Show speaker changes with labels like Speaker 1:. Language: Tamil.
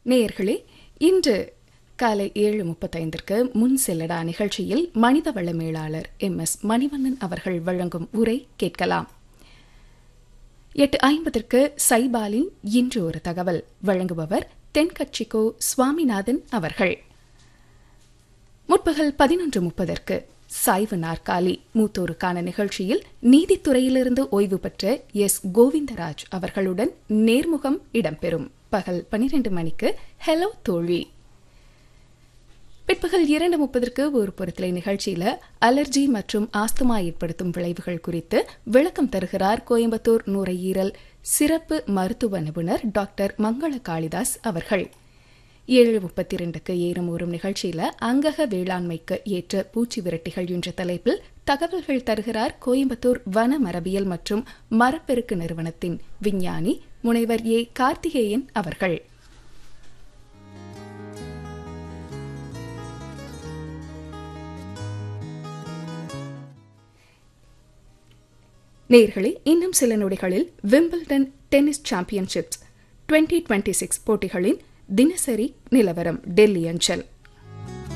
Speaker 1: நேயர்களே, இன்று காலை 7:35 முன் செல்லடா நிகழ்ச்சியில் மனிதவள மேலாளர் MS மணிவண்ணன் அவர்கள் வழங்கும் உரை கேட்கலாம். 8:50 சைபாலின் இன்று ஒரு தகவல் வழங்குபவர் தென்கட்சிக்கோ சுவாமிநாதன் அவர்கள். முற்பகல் 11:30 சாய்வு நாற்காலி மூத்தோருக்கான நிகழ்ச்சியில் நீதித்துறையிலிருந்து ஓய்வு பெற்ற S. கோவிந்தராஜ் அவர்களுடன் நேர்முகம் இடம்பெறும். பகல் 12 மணிக்கு ஹலோ தோழி. பிற்பகல் 2:30 ஒரு பொருத்தலை நிகழ்ச்சியில அலர்ஜி மற்றும் ஆஸ்துமா ஏற்படுத்தும் விளைவுகள் குறித்து விளக்கம் தருகிறார் கோயம்புத்தூர் நுரையீரல் சிறப்பு மருத்துவ நிபுணர் டாக்டர் மங்கள காளிதாஸ் அவர்கள். 7:32 ஏறும் ஊறும் நிகழ்ச்சியில அங்கக வேளாண்மைக்கு ஏற்ற பூச்சி விரட்டிகள் என்ற தலைப்பில் தகவல்கள் தருகிறார் கோயம்புத்தூர் வன மரபியல் மற்றும் மரப்பெருக்கு நிறுவனத்தின் விஞ்ஞானி முனைவர் A. கார்த்திகேயன் அவர்கள். நேயர்களே, இன்னும் சில நொடிகளில் விம்பிள்டன் டென்னிஸ் சாம்பியன்ஷிப்ஸ் 2026 போட்டிகளின் தினசரி நிலவரம் டெல்லி அஞ்சல்.